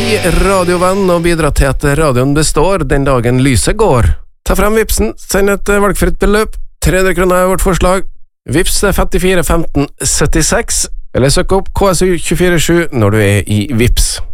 Bli radiovenn og bidra til at radioen består den dagen lyset går. Ta frem Vipsen, send et valgfritt beløp. 300 kroner er vårt forslag. Vips er 54 15 76, eller søk opp KSU 247 når du er i Vips.